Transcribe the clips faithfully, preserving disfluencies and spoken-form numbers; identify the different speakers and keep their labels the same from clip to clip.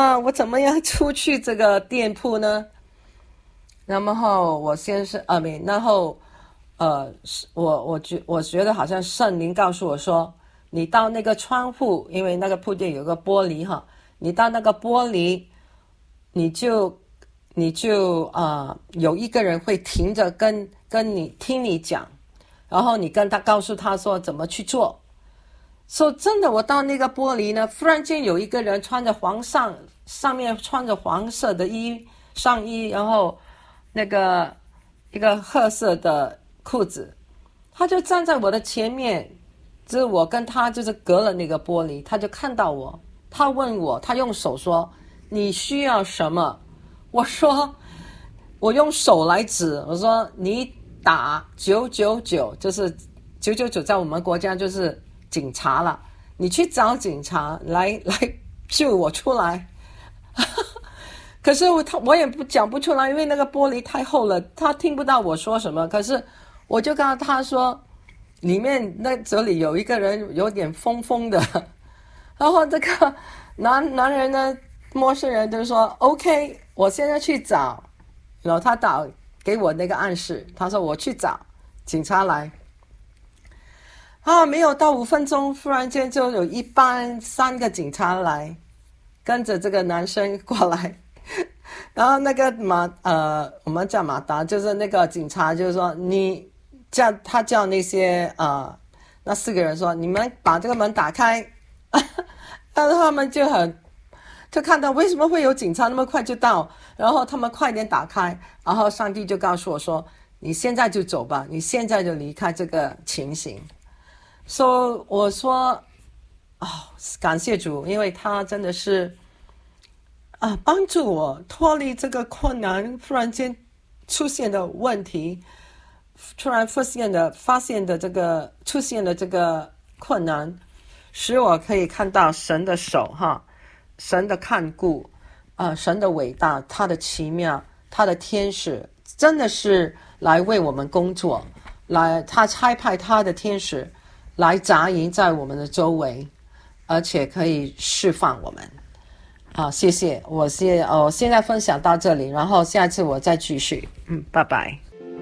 Speaker 1: 那我怎么样出去这个店铺呢？然后我先是啊没，然后呃，我我觉我觉得好像圣灵告诉我说，你到那个窗户，因为那个铺店有个玻璃哈，你到那个玻璃，你就你就啊、呃、有一个人会停着跟跟你听你讲，然后你跟他告诉他说怎么去做。所以真的，我到那个玻璃呢，忽然间有一个人穿着黄上上面穿着黄色的衣上衣，然后那个一个褐色的裤子，他就站在我的前面，就是我跟他就是隔了那个玻璃，他就看到我，他问我，他用手说你需要什么？我说我用手来指，我说你打九九九，就是九九九在我们国家就是警察了，你去找警察来来救我出来。可是我他我也不讲不出来，因为那个玻璃太厚了，他听不到我说什么。可是我就告诉他说，里面那这里有一个人有点疯疯的，然后这个男男人呢，陌生人就说 OK， 我现在去找，然后他打给我那个暗示，他说我去找警察来。啊，没有到五分钟，忽然间就有一班三个警察来，跟着这个男生过来。然后那个马呃，我们叫马达，就是那个警察，就是说你叫他叫那些呃那四个人说，你们把这个门打开。然后他们就很就看到为什么会有警察那么快就到，然后他们快点打开，然后上帝就告诉我说，你现在就走吧，你现在就离开这个情形。所以我说哦，感谢主，因为他真的是啊，帮助我脱离这个困难，忽然间出现的问题，突然发现的发现的这个出现的这个困难，使我可以看到神的手哈，神的看顾啊、呃，神的伟大，他的奇妙，他的天使真的是来为我们工作，来他差派他的天使来扎营在我们的周围，而且可以释放我们。好，谢谢。我现哦，现在分享到这里，然后下次我再继续。嗯，拜拜。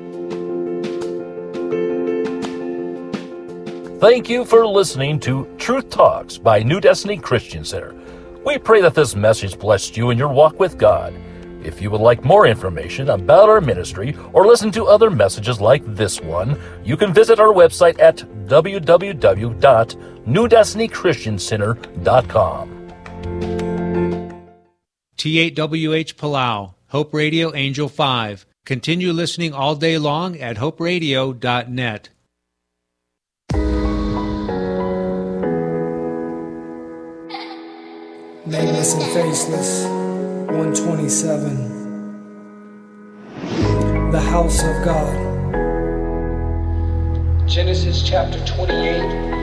Speaker 2: Thank you for listening to Truth Talks by New Destiny Christian Center. We pray that this message blessed you in your walk with God. If you would like more information about our ministry or listen to other messages like this one, you can visit our website at w w w dot new destiny christian center dot com.
Speaker 3: T eight W H Palau, Hope Radio Angel five. Continue listening all day long at hope radio dot net.
Speaker 4: Nameless and Faceless, one twenty-seven. The House of God.
Speaker 5: Genesis chapter twenty-eight.